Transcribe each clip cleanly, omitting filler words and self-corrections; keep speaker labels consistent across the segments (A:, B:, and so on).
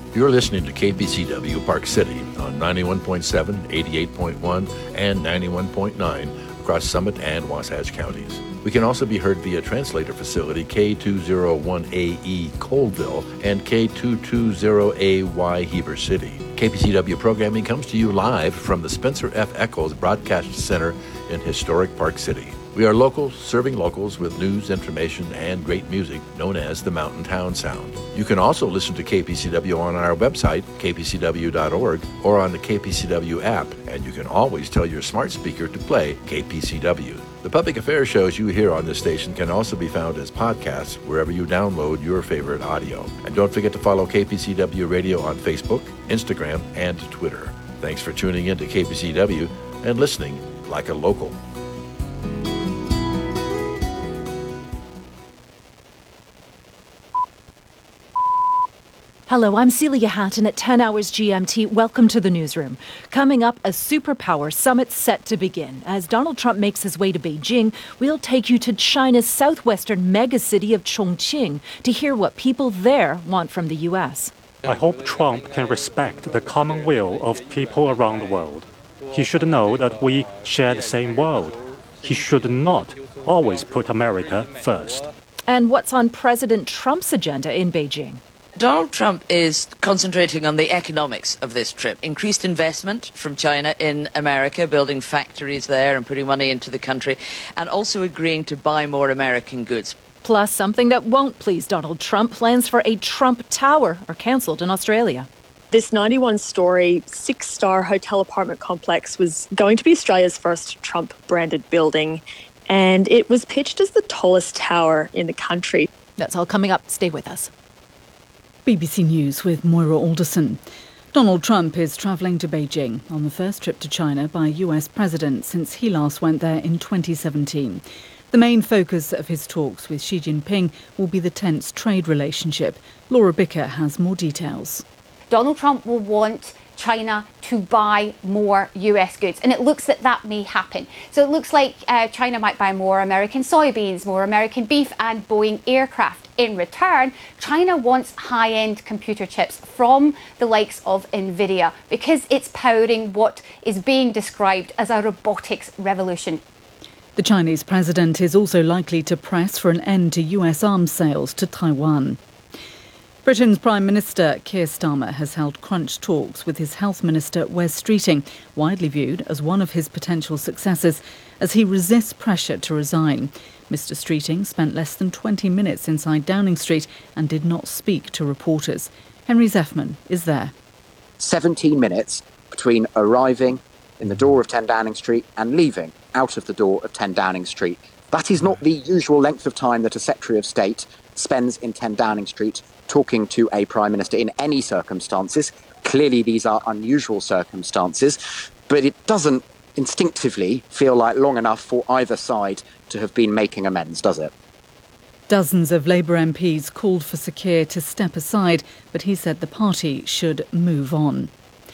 A: You're listening to KPCW Park City on 91.7, 88.1, and 91.9 across Summit and Wasatch counties. We can also be heard via translator facility K201AE Colville and K220AY Heber City. KPCW programming comes to you live from the Spencer F. Eccles Broadcast Center in historic Park City. We are local, serving locals with news, information, and great music known as the Mountain Town Sound. You can also listen to KPCW on our website, kpcw.org, or on the KPCW app, and you can always tell your smart speaker to play KPCW. The public affairs shows you hear on this station can also be found as podcasts wherever you download your favorite audio. And don't forget to follow KPCW Radio on Facebook, Instagram, and Twitter. Thanks for tuning in to KPCW and listening like a local.
B: Hello, I'm Celia Hatton at 10 hours GMT. Welcome to the newsroom. Coming up, a superpower summit set to begin. As Donald Trump makes his way to Beijing, we'll take you to China's southwestern megacity of Chongqing to hear what people there want from the U.S.
C: I hope Trump can respect the common will of people around the world. He should know that we share the same world. He should not always put America first.
B: And what's on President Trump's agenda in Beijing?
D: Donald Trump is concentrating on the economics of this trip. Increased investment from China in America, building factories there and putting money into the country, and also agreeing to buy more American goods.
B: Plus, something that won't please Donald Trump, plans for a Trump Tower are cancelled in Australia.
E: This 91-storey, six-star hotel apartment complex was going to be Australia's first Trump-branded building, and it was pitched as the tallest tower in the country.
B: That's all coming up. Stay with us.
F: BBC News with Moira Alderson. Donald Trump is travelling to Beijing on the first trip to China by a US president since he last went there in 2017. The main focus of his talks with Xi Jinping will be the tense trade relationship. Laura Bicker has more details.
G: Donald Trump will want China to buy more US goods, and it looks that may happen. So it looks like China might buy more American soybeans, more American beef and Boeing aircraft. In return, China wants high-end computer chips from the likes of NVIDIA because it's powering what is being described as a robotics revolution.
F: The Chinese president is also likely to press for an end to US arms sales to Taiwan. Britain's Prime Minister Keir Starmer has held crunch talks with his Health Minister Wes Streeting, widely viewed as one of his potential successors, as he resists pressure to resign. Mr Streeting spent less than 20 minutes inside Downing Street and did not speak to reporters. Henry Zeffman is there.
H: 17 minutes between arriving in the door of 10 Downing Street and leaving out of the door of 10 Downing Street. That is not the usual length of time that a Secretary of State spends in 10 Downing Street talking to a Prime Minister in any circumstances. Clearly, these are unusual circumstances, but it doesn't instinctively feel like long enough for either side to have been making amends, does it?
F: Dozens of Labour MPs called for Sir Keir to step aside, but he said the party should move on.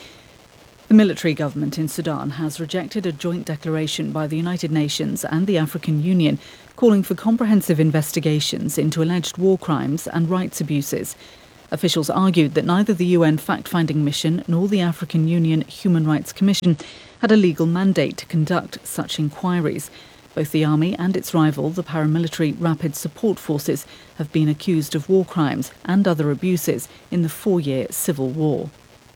F: The military government in Sudan has rejected a joint declaration by the United Nations and the African Union calling for comprehensive investigations into alleged war crimes and rights abuses. Officials argued that neither the UN fact-finding mission nor the African Union Human Rights Commission had a legal mandate to conduct such inquiries. Both the army and its rival, the paramilitary Rapid Support Forces, have been accused of war crimes and other abuses in the 4-year civil war.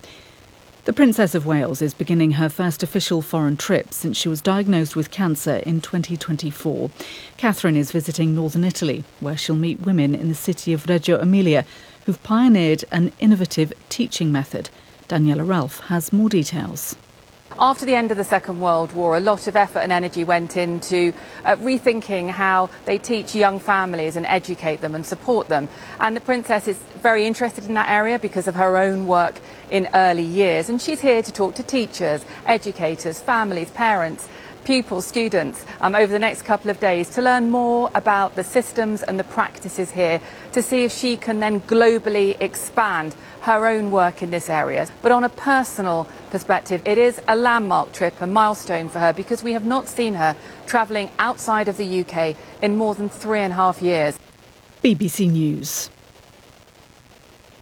F: The Princess of Wales is beginning her first official foreign trip since she was diagnosed with cancer in 2024. Catherine is visiting northern Italy, where she'll meet women in the city of Reggio Emilia who've pioneered an innovative teaching method. Daniela Ralph has more details.
I: After the end of the Second World War, a lot of effort and energy went into rethinking how they teach young families and educate them and support them. And the Princess is very interested in that area because of her own work in early years. And she's here to talk to teachers, educators, families, parents, pupils, students over the next couple of days to learn more about the systems and the practices here to see if she can then globally expand her own work in this area. But on a personal perspective, it is a landmark trip, a milestone for her, because we have not seen her travelling outside of the UK in more than 3.5 years.
F: BBC News.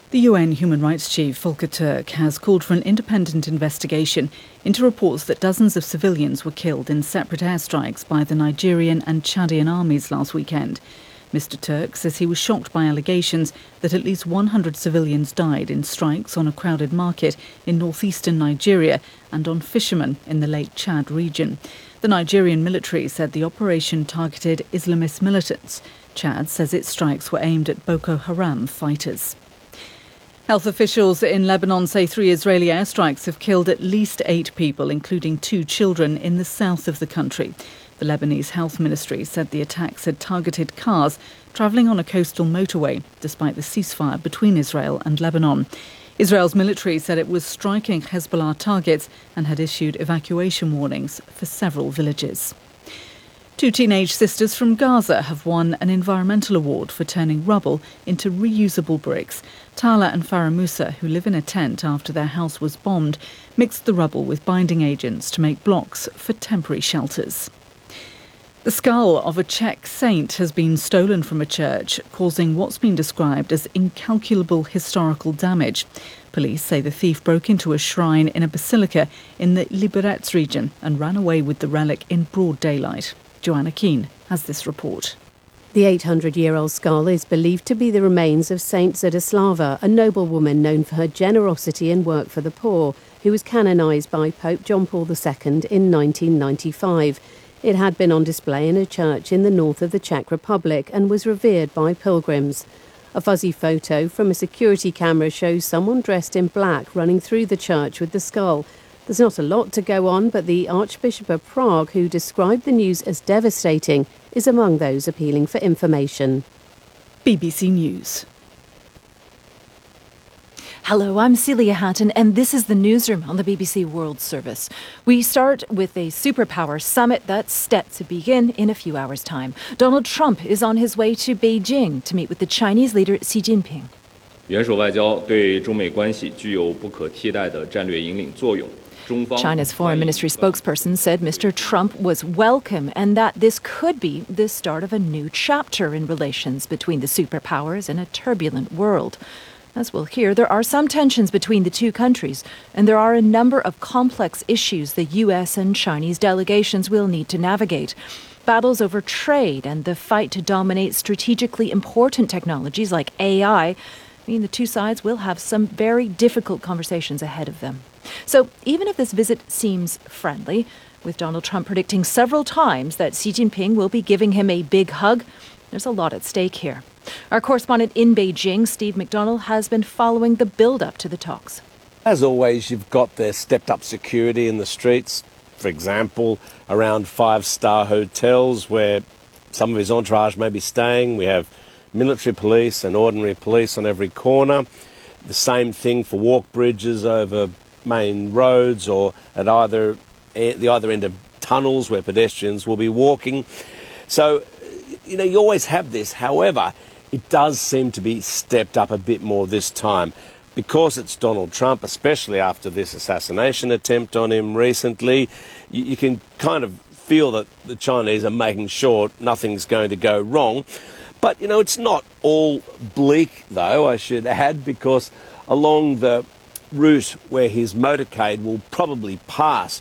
F: The UN Human Rights Chief Volker Turk has called for an independent investigation into reports that dozens of civilians were killed in separate airstrikes by the Nigerian and Chadian armies last weekend. Mr. Turk says he was shocked by allegations that at least 100 civilians died in strikes on a crowded market in northeastern Nigeria and on fishermen in the Lake Chad region. The Nigerian military said the operation targeted Islamist militants. Chad says its strikes were aimed at Boko Haram fighters. Health officials in Lebanon say 3 Israeli airstrikes have killed at least 8 people, including 2 children, in the south of the country. The Lebanese Health Ministry said the attacks had targeted cars travelling on a coastal motorway, despite the ceasefire between Israel and Lebanon. Israel's military said it was striking Hezbollah targets and had issued evacuation warnings for several villages. 2 teenage sisters from Gaza have won an environmental award for turning rubble into reusable bricks. Tala and Farah Musa, who live in a tent after their house was bombed, mixed the rubble with binding agents to make blocks for temporary shelters. The skull of a Czech saint has been stolen from a church, causing what's been described as incalculable historical damage. Police say the thief broke into a shrine in a basilica in the Liberec region and ran away with the relic in broad daylight. Joanna Keane has this report.
J: The 800-year-old skull is believed to be the remains of Saint Zdzislava, a noblewoman known for her generosity and work for the poor, who was canonised by Pope John Paul II in 1995. It had been on display in a church in the north of the Czech Republic and was revered by pilgrims. A fuzzy photo from a security camera shows someone dressed in black running through the church with the skull. There's not a lot to go on, but the Archbishop of Prague, who described the news as devastating, is among those appealing for information.
F: BBC News.
B: Hello, I'm Celia Hatton, and this is the newsroom on the BBC World Service. We start with a superpower summit that's set to begin in a few hours' time. Donald Trump is on his way to Beijing to meet with the Chinese leader Xi Jinping.
K: 元首外交对中美关系具有不可替代的战略引领作用。
B: China's foreign ministry spokesperson said Mr. Trump was welcome and that this could be the start of a new chapter in relations between the superpowers in a turbulent world. As we'll hear, there are some tensions between the two countries, and there are a number of complex issues the U.S. and Chinese delegations will need to navigate. Battles over trade and the fight to dominate strategically important technologies like AI mean the two sides will have some very difficult conversations ahead of them. So even if this visit seems friendly, with Donald Trump predicting several times that Xi Jinping will be giving him a big hug, there's a lot at stake here. Our correspondent in Beijing, Steve McDonnell, has been following the build-up to the talks.
L: As always, you've got the stepped-up security in the streets. For example, around 5-star hotels where some of his entourage may be staying. We have military police and ordinary police on every corner. The same thing for walk bridges over main roads or at the either end of tunnels where pedestrians will be walking. So, you always have this. However, it does seem to be stepped up a bit more this time because it's Donald Trump, especially after this assassination attempt on him recently. You can kind of feel that the Chinese are making sure nothing's going to go wrong. But, it's not all bleak, though, I should add, because along the route where his motorcade will probably pass